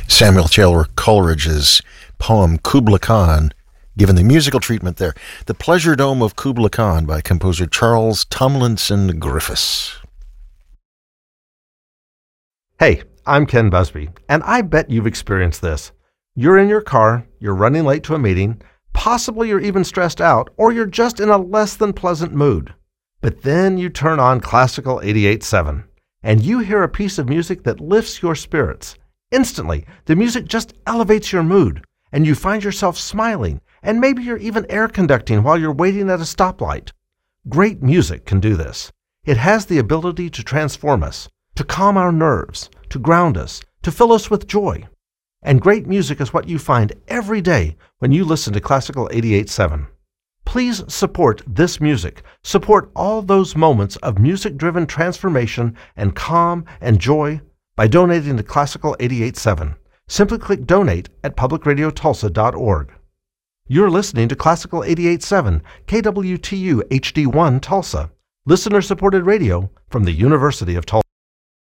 Samuel Taylor Coleridge's poem Kubla Khan, given the musical treatment there. The Pleasure Dome of Kubla Khan by composer Charles Tomlinson Griffiths. Hey, I'm Ken Busby, and I bet you've experienced this. You're in your car, you're running late to a meeting, possibly you're even stressed out, or you're just in a less than pleasant mood. But then you turn on Classical 88.7, and you hear a piece of music that lifts your spirits. Instantly, the music just elevates your mood, and you find yourself smiling, and maybe you're even air conducting while you're waiting at a stoplight. Great music can do this. It has the ability to transform us, to calm our nerves, to ground us, to fill us with joy. And great music is what you find every day when you listen to Classical 88.7. Please support this music. Support all those moments of music-driven transformation and calm and joy by donating to Classical 88.7. Simply click Donate at publicradiotulsa.org. You're listening to Classical 88.7, KWTU HD1 Tulsa, listener-supported radio from the University of Tulsa.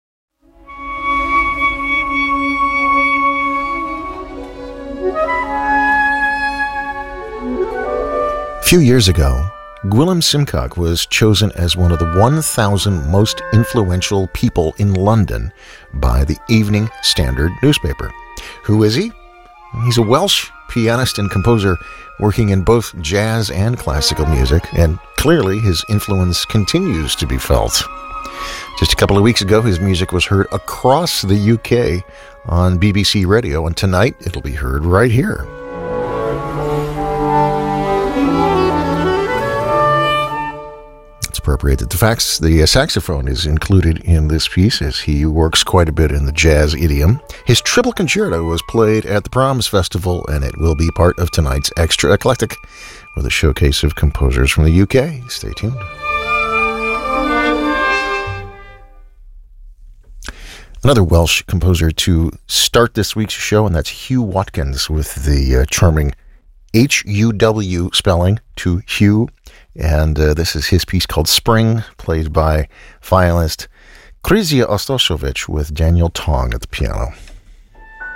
A few years ago, Gwilym Simcock was chosen as one of the 1,000 most influential people in London by the Evening Standard newspaper. Who is he? He's a Welsh pianist and composer working in both jazz and classical music, and clearly his influence continues to be felt. Just a couple of weeks ago, his music was heard across the UK on BBC Radio, and tonight it'll be heard right here. Appropriate that the saxophone is included in this piece, as he works quite a bit in the jazz idiom. His triple concerto was played at the Proms Festival, and it will be part of tonight's Extra Eclectic with a showcase of composers from the UK. Stay tuned. Another Welsh composer to start this week's show, and that's Hugh Watkins with the charming H-U-W spelling to Hugh. And this is his piece called Spring, played by violinist Krysia Ostoshovich with Daniel Tong at the piano.